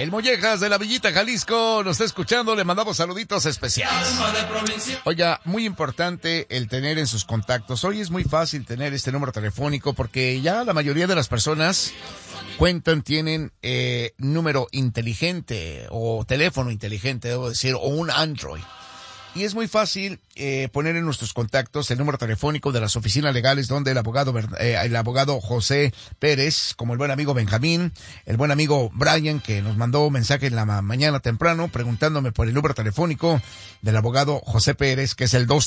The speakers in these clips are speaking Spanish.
El Mollejas de la Villita, Jalisco, nos está escuchando, le mandamos saluditos especiales. Oiga, muy importante el tener en sus contactos. Hoy es muy fácil tener este número telefónico porque ya la mayoría de las personas tienen número inteligente o teléfono inteligente, debo decir, o un Android. Y es muy fácil poner en nuestros contactos el número telefónico de las oficinas legales donde el abogado José Pérez, como el buen amigo Benjamín, el buen amigo Brian, que nos mandó un mensaje en la mañana temprano preguntándome por el número telefónico del abogado José Pérez, que es el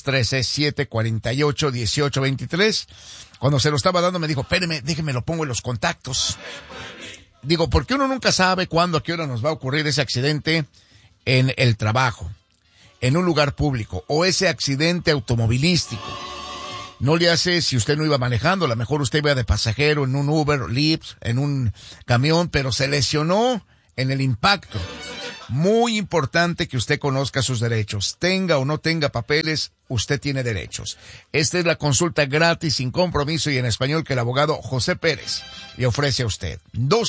213-748-1823. Cuando se lo estaba dando me dijo, espéreme, déjeme lo pongo en los contactos. Digo, porque uno nunca sabe cuándo, a qué hora nos va a ocurrir ese accidente en el trabajo, en un lugar público, o ese accidente automovilístico. No le hace si usted no iba manejando, a lo mejor usted iba de pasajero en un Uber, Lyft, en un camión, pero se lesionó en el impacto. Muy importante que usted conozca sus derechos. Tenga o no tenga papeles, usted tiene derechos. Esta es la consulta gratis, sin compromiso y en español que el abogado José Pérez le ofrece a usted.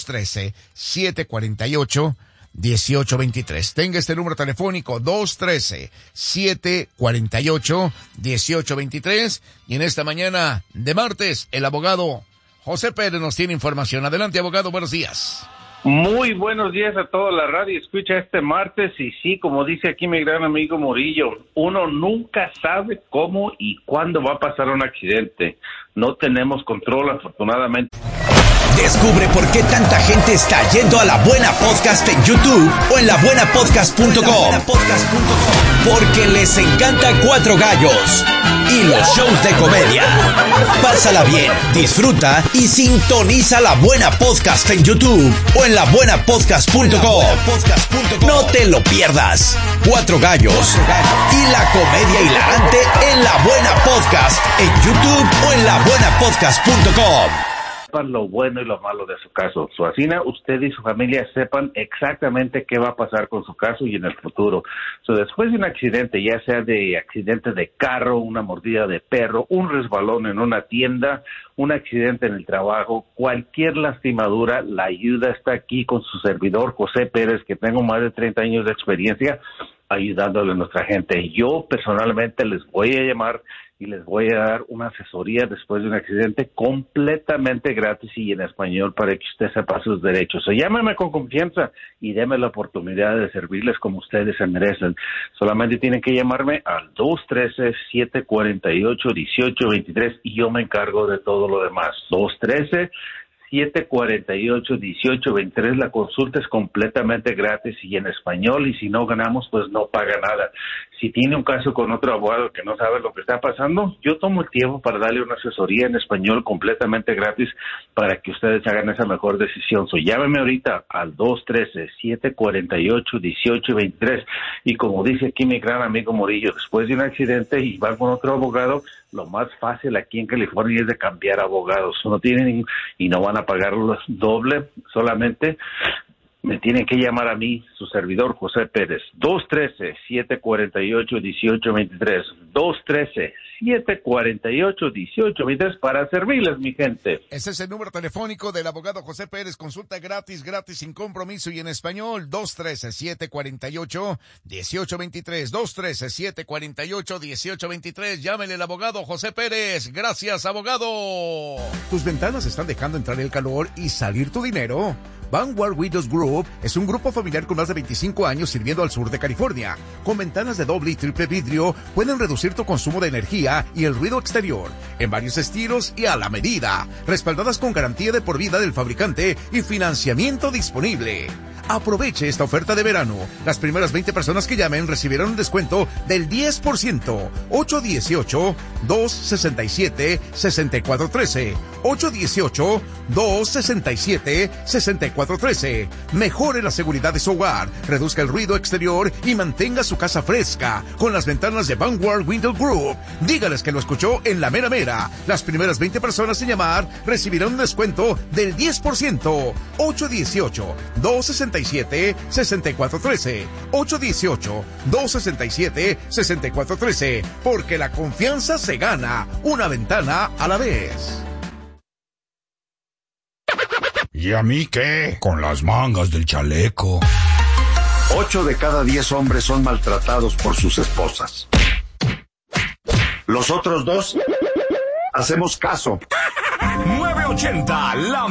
213-748-1823. Tenga este número telefónico 213-748-1823 y en esta mañana de martes el abogado José Pérez nos tiene información. Adelante, abogado, buenos días. Muy buenos días a toda la radio escucha este martes y sí, como dice aquí mi gran amigo Murillo, uno nunca sabe cómo y cuándo va a pasar un accidente. No tenemos control, afortunadamente. Descubre por qué tanta gente está yendo a La Buena Podcast en YouTube o en labuenapodcast.com. Porque les encanta Cuatro Gallos y los shows de comedia. Pásala bien, disfruta y sintoniza La Buena Podcast en YouTube o en labuenapodcast.com. No te lo pierdas. Cuatro Gallos y la comedia hilarante en La Buena Podcast en YouTube o en labuenapodcast.com. Lo bueno y lo malo de su caso. Así usted y su familia sepan exactamente qué va a pasar con su caso y en el futuro. Después de un accidente, ya sea de accidente de carro, una mordida de perro, un resbalón en una tienda, un accidente en el trabajo, cualquier lastimadura, la ayuda está aquí con su servidor José Pérez, que tengo más de 30 años de experiencia ayudándole a nuestra gente. Yo personalmente les voy a llamar y les voy a dar una asesoría después de un accidente completamente gratis y en español para que usted sepa sus derechos. Llámeme con confianza y déme la oportunidad de servirles como ustedes se merecen. Solamente tienen que llamarme al 213-748-1823 y yo me encargo de todo lo demás. 213-748-1823. La consulta es completamente gratis y en español, y si no ganamos, pues no paga nada. Si tiene un caso con otro abogado que no sabe lo que está pasando, yo tomo el tiempo para darle una asesoría en español completamente gratis para que ustedes hagan esa mejor decisión. Llámeme ahorita al 213-748-1823 y como dice aquí mi gran amigo Murillo, después de un accidente y va con otro abogado, lo más fácil aquí en California es de cambiar abogados. No tienen y no van a pagarlos doble, solamente me tienen que llamar a mí, su servidor José Pérez, 213-748-1823, 213-748-1823 para servirles, mi gente. Ese es el número telefónico del abogado José Pérez, consulta gratis, sin compromiso y en español, 213-748-1823, 213-748-1823, llámele al abogado José Pérez. Gracias, abogado. ¿Tus ventanas están dejando entrar el calor y salir tu dinero? Vanguard Windows Group es un grupo familiar con más de 25 años sirviendo al sur de California. Con ventanas de doble y triple vidrio, pueden reducir tu consumo de energía y el ruido exterior, en varios estilos y a la medida, respaldadas con garantía de por vida del fabricante y financiamiento disponible. Aproveche esta oferta de verano. Las primeras 20 personas que llamen recibirán un descuento del 10%. 818-267-6413. 818-267-6413. Mejore la seguridad de su hogar, reduzca el ruido exterior y mantenga su casa fresca con las ventanas de Vanguard Window Group. Dígales que lo escuchó en La Mera Mera. Las primeras 20 personas en llamar recibirán un descuento del 10%. 818-267-6413. 818-267-6413. Porque la confianza se gana una ventana a la vez. ¿Y a mí qué? Con las mangas del chaleco. 8 de cada 10 hombres son maltratados por sus esposas. Los otros 2 hacemos caso. 980, la